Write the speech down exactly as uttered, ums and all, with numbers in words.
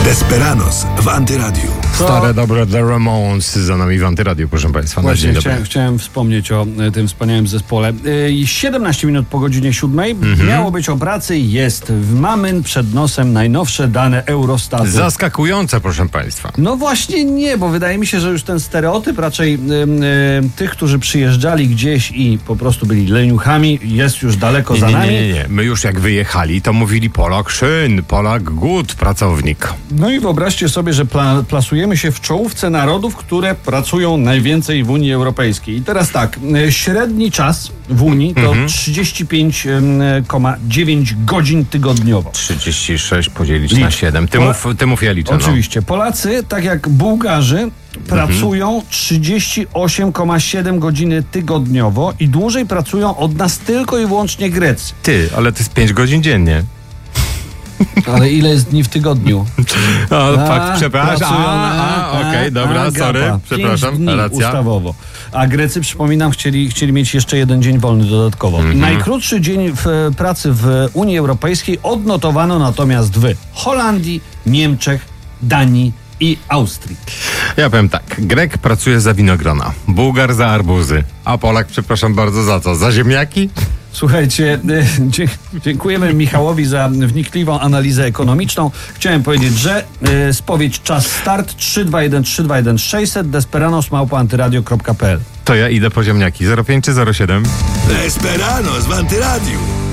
Desperados w Antyradiu. Stare dobre The Ramones za nami w Antyradiu, proszę Państwa. Na Właśnie dzień dobry. chciałem, chciałem wspomnieć o e, tym wspaniałym zespole. E, siedemnaście minut po godzinie siódmej Mhm. miało być o pracy. Jest w Mamyn przed nosem najnowsze dane Eurostatu. Zaskakujące, proszę Państwa. No właśnie nie, bo wydaje mi się, że już ten stereotyp raczej y, y, tych, którzy przyjeżdżali gdzieś i po prostu byli leniuchami, jest już daleko Nie, za nie, nami. nie, nie, nie. My już jak wyjechali, to mówili Polak szyn, Polak good, pracownik. No i wyobraźcie sobie, że pla- plasujemy się w czołówce narodów, które pracują najwięcej w Unii Europejskiej. I teraz tak, y, średni czas w Unii to Mhm. trzydzieści pięć przecinek dziewięć godzin tygodniowo. trzydzieści sześć podzielić Licz. na siedem. Ty Pola- mów, ty mów, ja liczę. Oczywiście. Polacy, tak jak Bułgarzy, pracują trzydzieści osiem przecinek siedem godziny tygodniowo i dłużej pracują od nas tylko i wyłącznie Grecy. No. Ty, ale to jest pięć godzin dziennie. Ale ile jest dni w tygodniu? O, A, fakt, przepraszam. pracują A, na- a, okej, a, dobra, a, sorry, gapa. przepraszam, Pięć dni racja. ustawowo. A Grecy, przypominam, chcieli, chcieli mieć jeszcze jeden dzień wolny dodatkowo. Mhm. Najkrótszy dzień w e, pracy w Unii Europejskiej odnotowano natomiast w Holandii, Niemczech, Danii i Austrii. Ja powiem tak, Grek pracuje za winogrona, Bułgar za arbuzy, a Polak, przepraszam bardzo, za co? Za ziemniaki? Słuchajcie, e, dzie- dziękujemy Michałowi za wnikliwą analizę ekonomiczną. Chciałem powiedzieć, że e, spowiedź czas start trzy dwa jeden trzy dwa jeden sześćset desperanos małpa antyradio kropka p l. To ja idę po ziemniaki. zero pięć czy zero siedem? Desperados w Antyradiu.